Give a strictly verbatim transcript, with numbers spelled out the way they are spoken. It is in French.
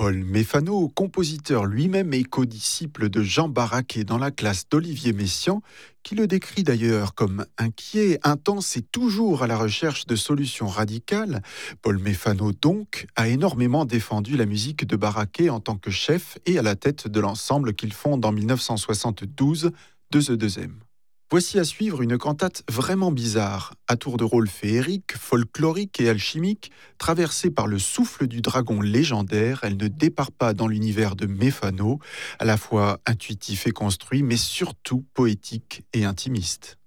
Paul Méphano, compositeur lui-même et codisciple de Jean Barraquet dans la classe d'Olivier Messiaen, qui le décrit d'ailleurs comme inquiet, intense et toujours à la recherche de solutions radicales. Paul Méphano, donc, a énormément défendu la musique de Barraquet en tant que chef et à la tête de l'ensemble qu'il fonde en dix-neuf cent soixante-douze de The deux M. Voici à suivre une cantate vraiment bizarre, à tour de rôle féerique, folklorique et alchimique, traversée par le souffle du dragon légendaire. Elle ne départ pas dans l'univers de Méphano, à la fois intuitif et construit, mais surtout poétique et intimiste.